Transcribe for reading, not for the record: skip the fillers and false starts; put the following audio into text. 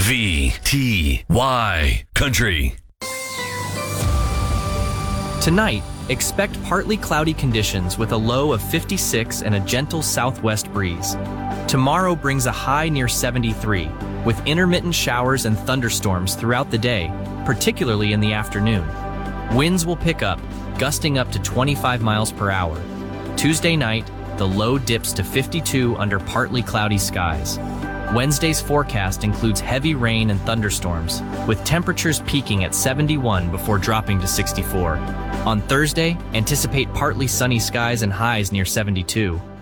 KVTY Country. Tonight, expect partly cloudy conditions with a low of 56 and a gentle southwest breeze. Tomorrow brings a high near 73, with intermittent showers and thunderstorms throughout the day, particularly in the afternoon. Winds will pick up, gusting up to 25 miles per hour. Tuesday night, the low dips to 52 under partly cloudy skies. Wednesday's forecast includes heavy rain and thunderstorms, with temperatures peaking at 71 before dropping to 64. On Thursday, anticipate partly sunny skies and highs near 72.